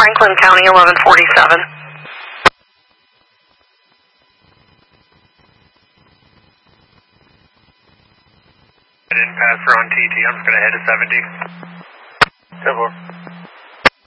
Franklin County, 1147. I didn't pass for on TT. I'm just going to head to 70. 10-4.